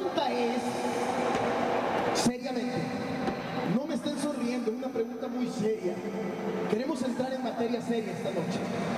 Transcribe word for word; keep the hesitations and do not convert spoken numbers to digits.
pregunta es, seriamente, no me estén sonriendo, es una pregunta muy seria. Queremos entrar en materia seria esta noche.